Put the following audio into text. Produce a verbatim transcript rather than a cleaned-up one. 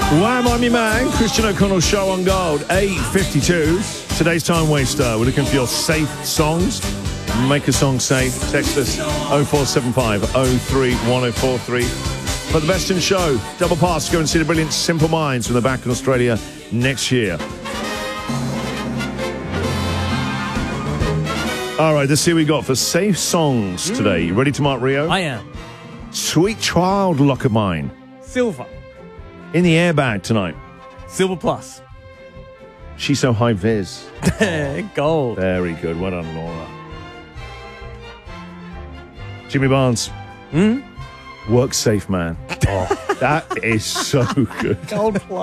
Wham, I'm your man, Christian O'Connell Show on Gold, eight fifty-two. Today's Time Waster. We're looking for your safe songs. Make a song safe. Text us oh four seven five oh three one oh four three. For the best in show, double pass to go and see the brilliant Simple Minds when they're back in Australia next year. All right, let's see what we got for safe songs today. You ready to mark Rio? I am. Sweet Child Lock of Mine. Silver. In the airbag tonight. Silver plus. She's So High Viz. Gold. Very good. Well done, Laura. Jimmy Barnes. Hmm? Work Safe Man. Oh, that is so good. Gold plus.